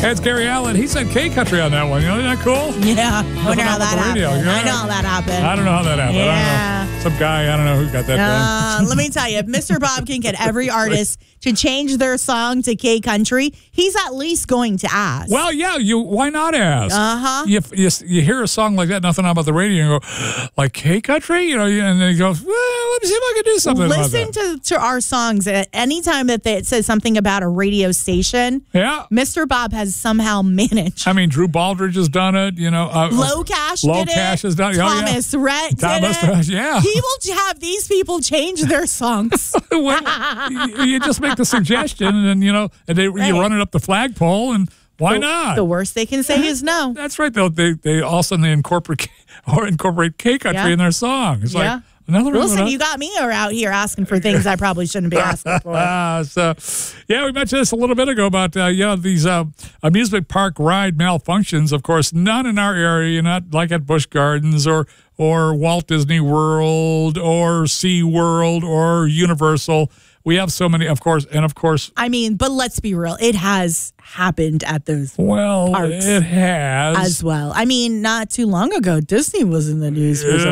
It's Gary Allen. He said K Country on that one. You know, isn't that cool? Yeah. I wonder how that happened. I know how that happened. I don't know how that happened. Yeah. I don't know. Some guy, I don't know who got that done. Let me tell you, if Mr. Bob can get every artist to change their song to K Country, he's at least going to ask. Well, yeah, why not ask? Uh-huh. You hear a song like that, nothing about the radio, and go, like K Country? You know, and then you go, well, let me see if I can do something about that. Listen to our songs. At any time that it says something about a radio station, yeah, Mr. Bob has somehow managed. I mean, Drew Baldridge has done it, you know. Low Cash did it. Has done it. Thomas Rhett did it. Yeah. He will have these people change their songs. Well, you just make the suggestion, and, you know, and you run it up the flagpole, and why not? The worst they can say is no. That's right. They all of a sudden they incorporate K Country in their song. It's like, listen, you got me out here asking for things I probably shouldn't be asking for. We mentioned this a little bit ago about these amusement park ride malfunctions. Of course, none in our area, not like at Busch Gardens or Walt Disney World or SeaWorld or Universal. We have so many, of course. I mean, but let's be real. It has happened at those parks. It has. As well. I mean, not too long ago, Disney was in the news for